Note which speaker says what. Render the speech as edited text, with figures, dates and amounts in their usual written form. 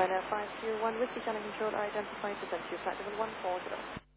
Speaker 1: Ryanair 521 Whiskey Channel Control are identified to send to flight level 140.